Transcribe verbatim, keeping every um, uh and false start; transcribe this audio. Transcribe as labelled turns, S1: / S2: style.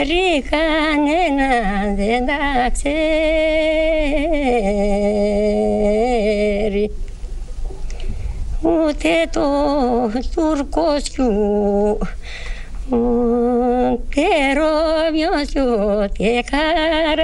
S1: Κανένα δεν τα ξέρει, ούτε το τουρκόσιου, ούτε ρόβιος, ούτε καρά.